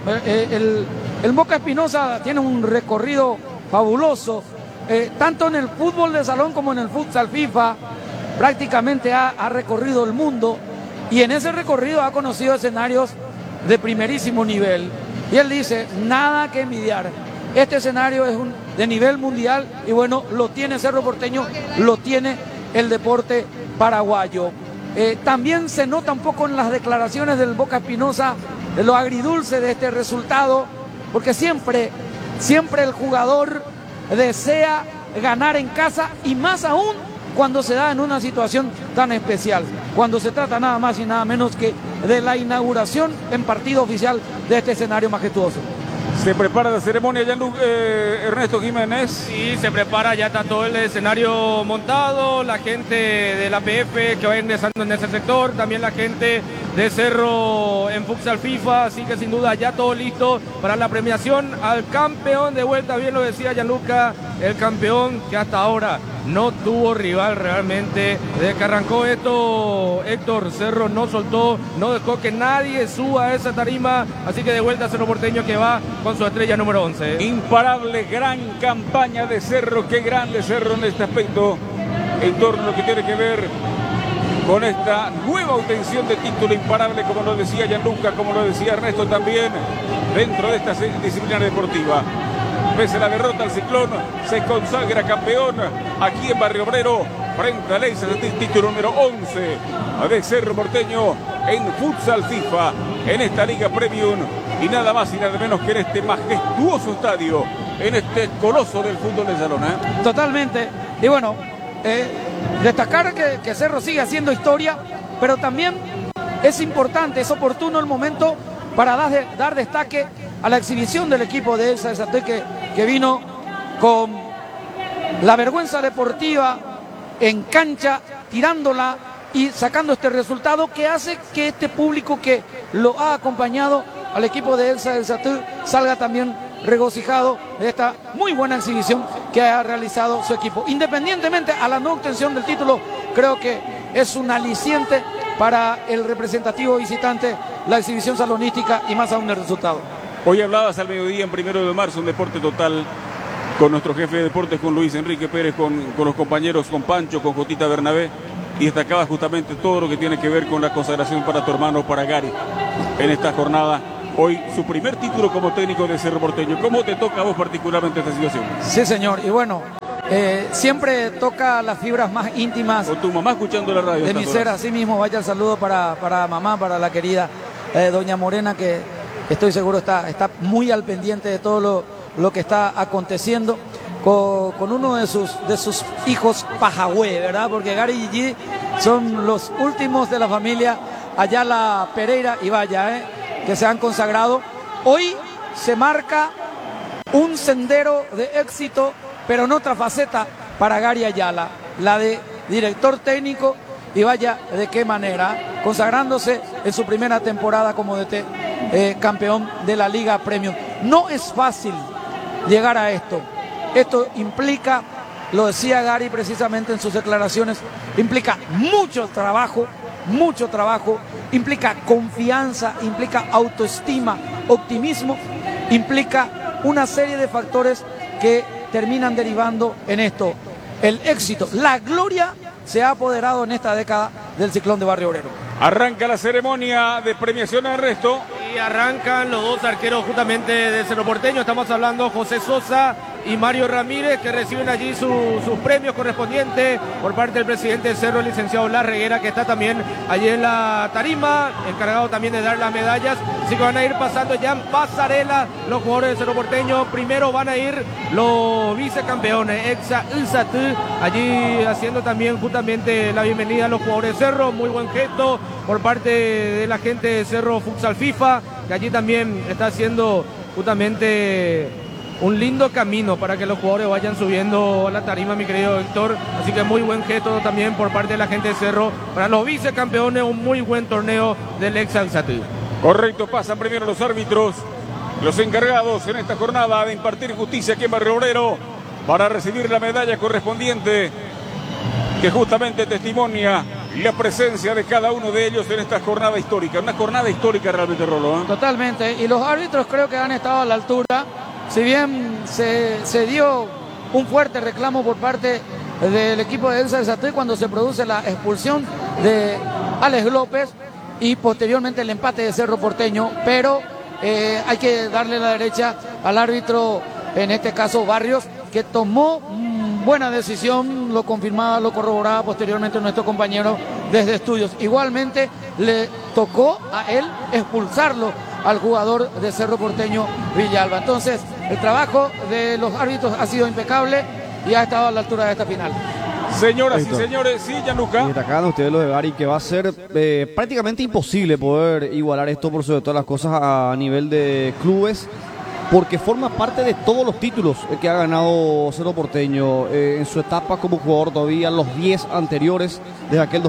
El Boca Espinosa tiene un recorrido fabuloso, tanto en el fútbol de salón como en el futsal FIFA. Prácticamente ha recorrido el mundo y en ese recorrido ha conocido escenarios de primerísimo nivel. Y él dice, nada que envidiar. Este escenario es de nivel mundial y bueno, lo tiene Cerro Porteño, lo tiene el deporte paraguayo. También se nota un poco en las declaraciones del Boca Espinosa de lo agridulce de este resultado, porque siempre el jugador desea ganar en casa y más aún cuando se da en una situación tan especial, cuando se trata nada más y nada menos que de la inauguración en partido oficial de este escenario majestuoso. Se prepara la ceremonia, Ernesto Jiménez. Sí, se prepara, ya está todo el escenario montado, la gente de la APF que va ingresando en ese sector, también la gente de Cerro en Futsal FIFA, así que sin duda ya todo listo para la premiación al campeón de vuelta, bien lo decía Gianluca, el campeón que hasta ahora no tuvo rival realmente. Desde que arrancó esto, Héctor, Cerro no soltó, no dejó que nadie suba a esa tarima, así que de vuelta Cerro Porteño que va con su estrella número 11. Imparable, gran campaña de Cerro, qué grande Cerro en este aspecto, en torno a lo que tiene que ver con esta nueva obtención de título imparable, como lo decía Gianluca, como lo decía Ernesto también, dentro de esta disciplina deportiva. Pese a la derrota, el Ciclón se consagra campeón aquí en Barrio Obrero frente al Leicester, título número 11 de Cerro Porteño en Futsal FIFA, en esta Liga Premium y nada más y nada menos que en este majestuoso estadio, en este coloso del fútbol de salón. Totalmente. Y bueno, destacar que Cerro sigue haciendo historia, pero también es importante, es oportuno el momento para dar destaque a la exhibición del equipo de Elsa Zateque, que vino con la vergüenza deportiva en cancha, tirándola y sacando este resultado que hace que este público que lo ha acompañado al equipo de Elsa del Satú salga también regocijado de esta muy buena exhibición que ha realizado su equipo. Independientemente a la no obtención del título, creo que es un aliciente para el representativo visitante la exhibición salonística y más aún el resultado. Hoy hablabas al mediodía en 1 de marzo, un deporte total, con nuestro jefe de deportes, con Luis Enrique Pérez, con los compañeros, con Pancho, con Jotita Bernabé. y destacaba justamente todo lo que tiene que ver con la consagración para tu hermano, para Gary, en esta jornada. Hoy su primer título como técnico de Cerro Porteño. ¿Cómo te toca a vos particularmente esta situación? Sí, señor. Y bueno, siempre toca las fibras más íntimas. O tu mamá escuchando la radio. De mi ser, así mismo. Vaya el saludo para mamá, para la querida doña Morena, que estoy seguro está muy al pendiente de todo lo que está aconteciendo con uno de sus hijos Pajagüe, ¿verdad? Porque Gary y Gigi son los últimos de la familia Ayala Pereira y vaya, que se han consagrado. Hoy se marca un sendero de éxito, pero en otra faceta para Gary Ayala, la de director técnico, y vaya de qué manera, consagrándose en su primera temporada como DT, campeón de la Liga Premium. No es fácil llegar a esto. Esto implica, lo decía Gary precisamente en sus declaraciones, implica mucho trabajo, implica confianza, implica autoestima, optimismo, implica una serie de factores que terminan derivando en esto. El éxito, la gloria se ha apoderado en esta década del Ciclón de Barrio Obrero. Arranca la ceremonia de premiación al resto. Y arrancan los dos arqueros justamente de Cerro Porteño. Estamos hablando José Sosa y Mario Ramírez, que reciben allí sus premios correspondientes por parte del presidente de Cerro, el licenciado Blas Reguera, que está también allí en la tarima, encargado también de dar las medallas. Así que van a ir pasando ya en pasarela los jugadores de Cerro Porteño. Primero van a ir los vicecampeones, Exa Ilsatú, allí haciendo también justamente la bienvenida a los jugadores de Cerro. Muy buen gesto por parte de la gente de Cerro Futsal FIFA, que allí también está haciendo justamente un lindo camino para que los jugadores vayan subiendo a la tarima, mi querido Héctor. Así que muy buen gesto también por parte de la gente de Cerro. Para los vicecampeones, un muy buen torneo del Exa Ilsatú. Correcto, pasan primero los árbitros, los encargados en esta jornada de impartir justicia aquí en Barrio Obrero, para recibir la medalla correspondiente, que justamente testimonia la presencia de cada uno de ellos en esta jornada histórica. Una jornada histórica realmente, Rolo, ¿eh? Totalmente, y los árbitros creo que han estado a la altura. Si bien se dio un fuerte reclamo por parte del equipo de Exa Ilsatú cuando se produce la expulsión de Alex López y posteriormente el empate de Cerro Porteño, pero hay que darle la derecha al árbitro, en este caso Barrios, que tomó buena decisión, lo confirmaba, lo corroboraba posteriormente nuestro compañero desde estudios. Igualmente le tocó a él expulsarlo al jugador de Cerro Porteño, Villalba. Entonces el trabajo de los árbitros ha sido impecable y ha estado a la altura de esta final. Señoras y señores, sí, Gianluca. Destacan ustedes lo de Gary, que va a ser prácticamente imposible poder igualar esto por sobre todas las cosas a nivel de clubes, porque forma parte de todos los títulos que ha ganado Cerro Porteño en su etapa como jugador, todavía los 10 anteriores, desde aquel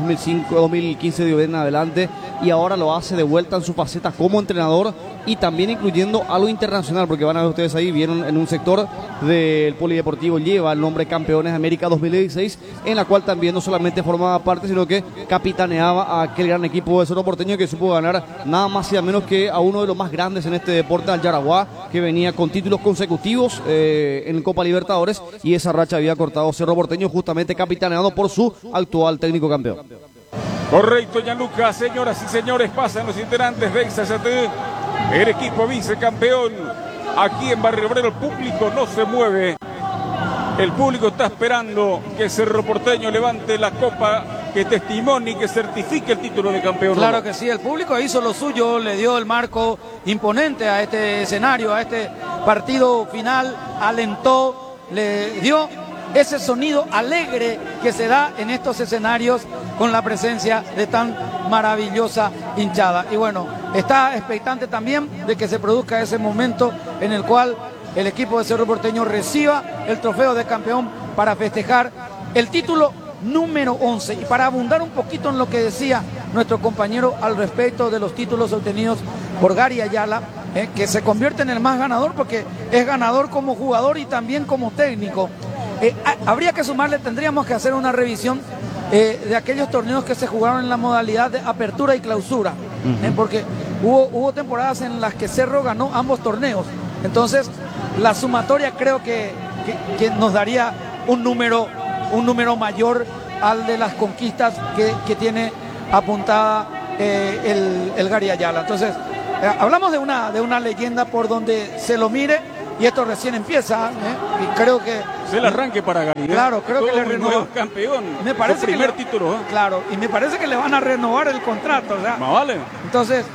2015 de en adelante, y ahora lo hace de vuelta en su faceta como entrenador y también incluyendo algo internacional, porque van a ver ustedes ahí, vieron en un sector del polideportivo, lleva el nombre Campeones de América 2016, en la cual también no solamente formaba parte, sino que capitaneaba a aquel gran equipo de Cerro Porteño que supo ganar nada más y nada menos que a uno de los más grandes en este deporte, al Yaraguá, que venía con títulos consecutivos en Copa Libertadores, y esa racha había cortado Cerro Porteño, justamente capitaneado por su actual técnico campeón. Correcto, Gianluca. Señoras y señores, pasan los integrantes de Exa Ilsatú, el equipo vicecampeón aquí en Barrio Obrero. El público no se mueve, el público está esperando que Cerro Porteño levante la copa que testimonie y que certifique el título de campeón. Claro que sí, el público hizo lo suyo, le dio el marco imponente a este escenario, a este partido final, alentó, le dio ese sonido alegre que se da en estos escenarios con la presencia de tan maravillosa hinchada. Y bueno, está expectante también de que se produzca ese momento en el cual el equipo de Cerro Porteño reciba el trofeo de campeón para festejar el título número 11. Y para abundar un poquito en lo que decía nuestro compañero al respecto de los títulos obtenidos por Gary Ayala, que se convierte en el más ganador porque es ganador como jugador y también como técnico. Habría que sumarle, tendríamos que hacer una revisión de aquellos torneos que se jugaron en la modalidad de apertura y clausura, porque hubo temporadas en las que Cerro ganó ambos torneos. Entonces la sumatoria creo que nos daría un número mayor al de las conquistas que tiene apuntada el Gary Ayala. Entonces, hablamos de una leyenda por donde se lo mire, y esto recién empieza, y creo que es el arranque para Gary. Claro, creo que le renueva renueva campeón. Me parece su primer título. Claro, y me parece que le van a renovar el contrato. O sea, más vale. Entonces,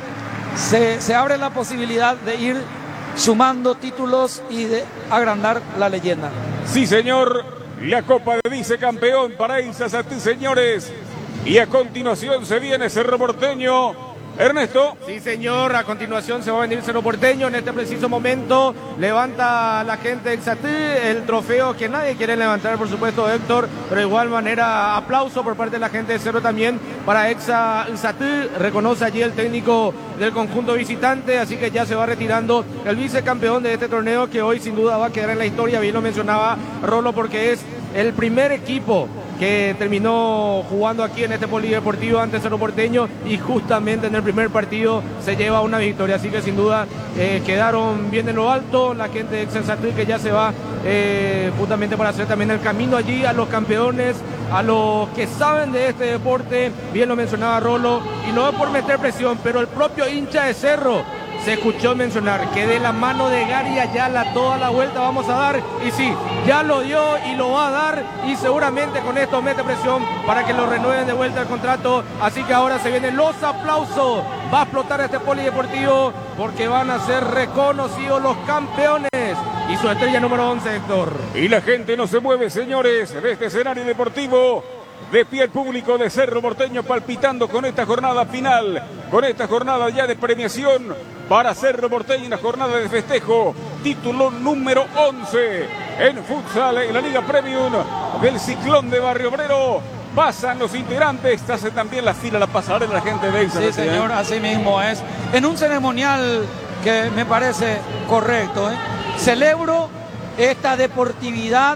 se abre la posibilidad de ir sumando títulos y de agrandar la leyenda. Sí, señor. La Copa de Vicecampeón para Izazatí, señores. Y a continuación se viene Cerro Porteño. Ernesto. Sí, señor, a continuación se va a venir Cerro Porteño. En este preciso momento levanta la gente de Exatí el trofeo que nadie quiere levantar, por supuesto, Héctor, pero de igual manera aplauso por parte de la gente de Cerro también para Exatí. Reconoce allí el técnico del conjunto visitante, así que ya se va retirando el vicecampeón de este torneo, que hoy sin duda va a quedar en la historia. Bien lo mencionaba Rolo, porque es el primer equipo que terminó jugando aquí en este polideportivo ante Cerro Porteño, y justamente en el primer partido se lleva una victoria, así que sin duda quedaron bien en lo alto la gente de Exatí, que ya se va justamente para hacer también el camino allí a los campeones, a los que saben de este deporte. Bien lo mencionaba Rolo, y no es por meter presión, pero el propio hincha de Cerro se escuchó mencionar que de la mano de Gary Ayala toda la vuelta vamos a dar, y sí, ya lo dio y lo va a dar, y seguramente con esto mete presión para que lo renueven de vuelta el contrato. Así que ahora se vienen los aplausos, va a explotar este polideportivo, porque van a ser reconocidos los campeones y su estrella número 11, Héctor. Y la gente no se mueve, señores, de este escenario deportivo. De pie el público de Cerro Porteño palpitando con esta jornada final, con esta jornada ya de premiación para Cerro Porteño, una jornada de festejo, título número 11 en futsal en la Liga Premium del Ciclón de Barrio Obrero. Pasan los integrantes, hace también la fila, la pasarela la gente de Isa. Sí, señor, así mismo es. En un ceremonial que me parece correcto, celebro esta deportividad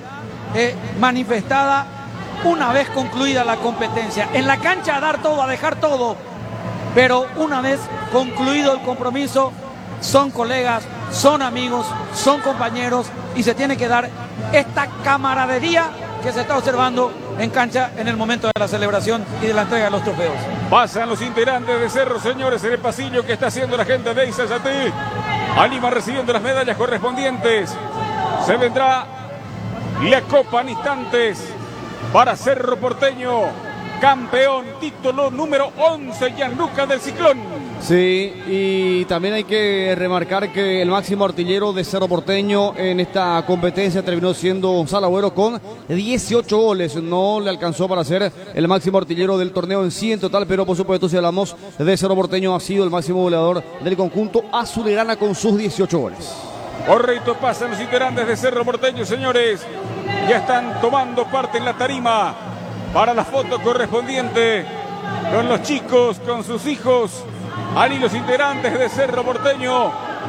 manifestada una vez concluida la competencia. En la cancha a dar todo, a dejar todo, pero una vez concluido el compromiso, son colegas, son amigos, son compañeros, y se tiene que dar esta camaradería que se está observando en cancha en el momento de la celebración y de la entrega de los trofeos. Pasan los integrantes de Cerro, señores, en el pasillo que está haciendo la gente de Izazatí. Anima recibiendo las medallas correspondientes. Se vendrá la copa en instantes para Cerro Porteño, campeón, título número 11, Gianluca del Ciclón. Sí, y también hay que remarcar que el máximo artillero de Cerro Porteño en esta competencia terminó siendo Gonzalo Agüero con 18 goles. No le alcanzó para ser el máximo artillero del torneo en sí en total, pero por supuesto, si hablamos de Cerro Porteño, ha sido el máximo goleador del conjunto azulgrana con sus 18 goles. Correcto, pasan los integrantes de Cerro Porteño, señores. Ya están tomando parte en la tarima para la foto correspondiente con los chicos, con sus hijos. Ahí los integrantes de Cerro Porteño.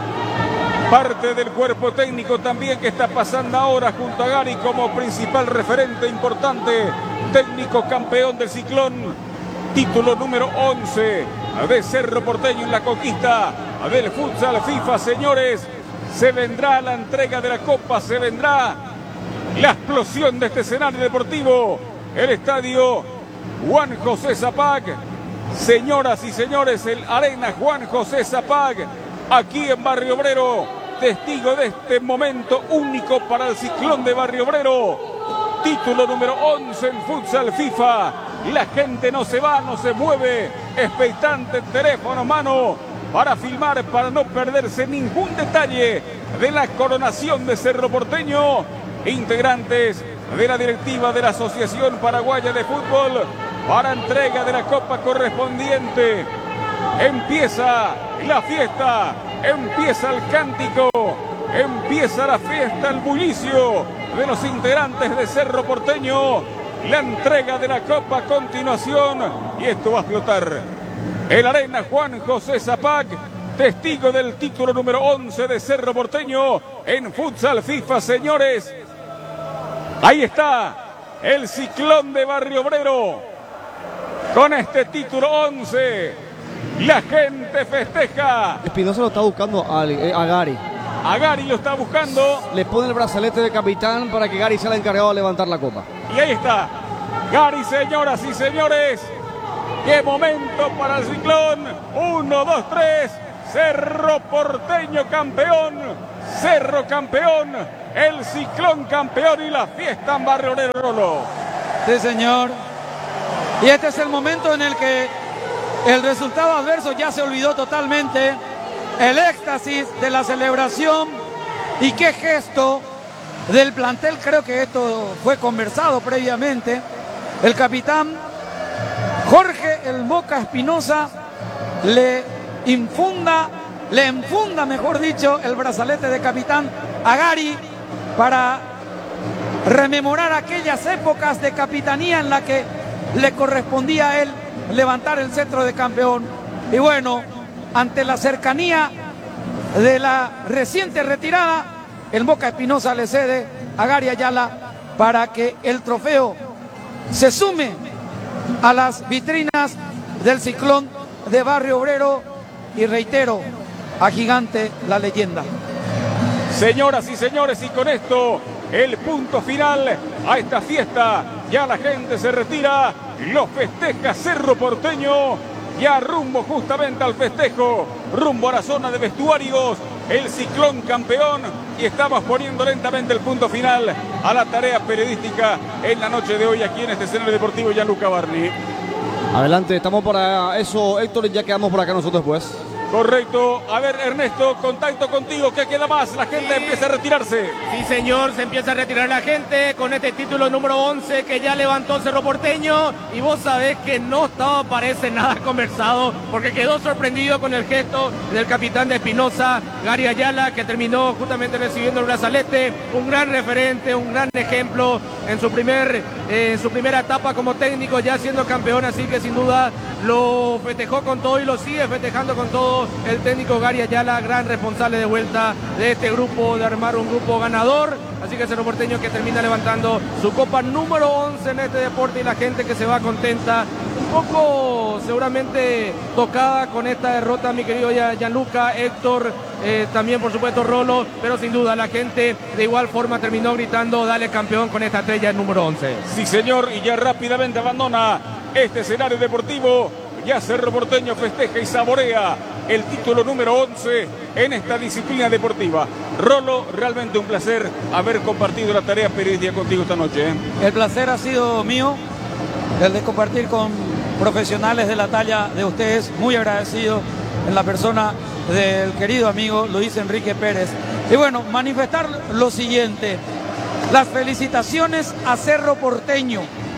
Parte del cuerpo técnico también que está pasando ahora junto a Gary como principal referente importante. Técnico campeón del Ciclón. Título número 11 de Cerro Porteño en la conquista del futsal FIFA, señores. Se vendrá la entrega de la copa, se vendrá la explosión de este escenario deportivo. El estadio Juan José Zapac. Señoras y señores, el Arena Juan José Zapac, aquí en Barrio Obrero. Testigo de este momento único para el Ciclón de Barrio Obrero. Título número 11 en futsal FIFA. La gente no se va, no se mueve. Expectante, teléfono a mano para filmar, para no perderse ningún detalle de la coronación de Cerro Porteño. Integrantes de la directiva de la Asociación Paraguaya de Fútbol para entrega de la copa correspondiente. Empieza la fiesta, empieza el cántico, empieza la fiesta, el bullicio de los integrantes de Cerro Porteño. La entrega de la copa a continuación, y esto va a explotar. El Arena Juan José Zapac, testigo del título número 11 de Cerro Porteño en futsal FIFA, señores. Ahí está el Ciclón de Barrio Obrero con este título 11. La gente festeja. Espinosa lo está buscando a Gary. A Gary lo está buscando. Le pone el brazalete de capitán para que Gary sea el encargado de levantar la copa. Y ahí está Gary, señoras y señores. ¡Qué momento para el Ciclón! 1, 2, 3. Cerro Porteño campeón. Cerro campeón. El Ciclón campeón y la fiesta en Barrio Obrero, Rolo. Sí, señor. Y este es el momento en el que el resultado adverso ya se olvidó totalmente. El éxtasis de la celebración. Y qué gesto del plantel. Creo que esto fue conversado previamente. El capitán Jorge El Boca Espinosa le infunda, mejor dicho, el brazalete de capitán a Gary para rememorar aquellas épocas de capitanía en la que le correspondía a él levantar el cetro de campeón. Y bueno, ante la cercanía de la reciente retirada, El Boca Espinosa le cede a Gary Ayala para que el trofeo se sume a las vitrinas del Ciclón de Barrio Obrero y reitero, a Gigante la leyenda. Señoras y señores, y con esto el punto final a esta fiesta. Ya la gente se retira, lo festeja Cerro Porteño, ya rumbo justamente al festejo, rumbo a la zona de vestuarios, el Ciclón campeón, y estamos poniendo lentamente el punto final a la tarea periodística en la noche de hoy aquí en este escenario deportivo Gianluca Barni. Adelante, estamos para eso, Héctor, y ya quedamos por acá nosotros pues. Correcto. A ver, Ernesto, contacto contigo. ¿Qué queda más? La gente empieza a retirarse. Sí, señor, se empieza a retirar la gente con este título número 11 que ya levantó Cerro Porteño. Y vos sabés que no estaba, parece, nada conversado, porque quedó sorprendido con el gesto del capitán de Espinosa, Gary Ayala, que terminó justamente recibiendo el brazalete. Un gran referente, un gran ejemplo en su primera etapa como técnico, ya siendo campeón. Así que sin duda lo festejó con todo y lo sigue festejando con todo el técnico Gary Ayala, gran responsable de vuelta de este grupo, de armar un grupo ganador. Así que Cerro Porteño que termina levantando su copa número 11 en este deporte, y la gente que se va contenta, un poco seguramente tocada con esta derrota, mi querido Gianluca, Héctor, también por supuesto Rolo, pero sin duda la gente de igual forma terminó gritando dale campeón con esta estrella número 11. Sí, señor, y ya rápidamente abandona este escenario deportivo. Ya Cerro Porteño festeja y saborea el título número 11 en esta disciplina deportiva. Rolo, realmente un placer haber compartido la tarea periodística contigo esta noche. El placer ha sido mío, el de compartir con profesionales de la talla de ustedes, muy agradecido en la persona del querido amigo Luis Enrique Pérez. Y bueno, manifestar lo siguiente, las felicitaciones a Cerro Porteño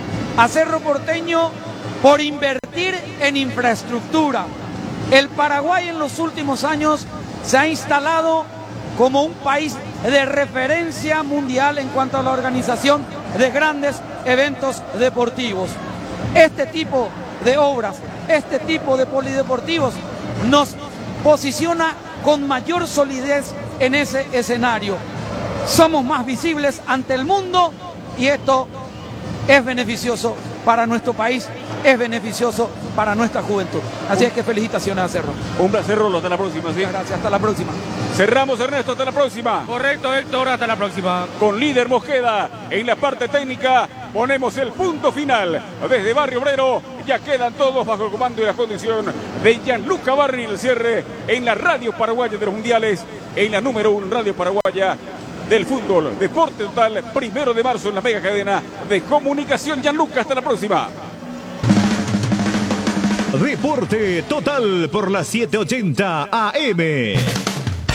por invertir en infraestructura. El Paraguay en los últimos años se ha instalado como un país de referencia mundial en cuanto a la organización de grandes eventos deportivos. Este tipo de obras, este tipo de polideportivos nos posiciona con mayor solidez en ese escenario. Somos más visibles ante el mundo y esto es beneficioso para nuestro país, es beneficioso para nuestra juventud. Así es que felicitaciones a Cerro. Un placer, Rolo, hasta la próxima. ¿Sí? Gracias, hasta la próxima. Cerramos, Ernesto, hasta la próxima. Correcto, Héctor, hasta la próxima. Con líder Mosqueda en la parte técnica, ponemos el punto final. Desde Barrio Obrero, ya quedan todos bajo el comando y la condición de Gianluca Barni, el cierre en la radio paraguaya de los mundiales, en la número 1 radio paraguaya del fútbol. Deporte Total, 1 de marzo en la mega cadena de comunicación. Gianluca, hasta la próxima. Deporte Total por la 780 AM.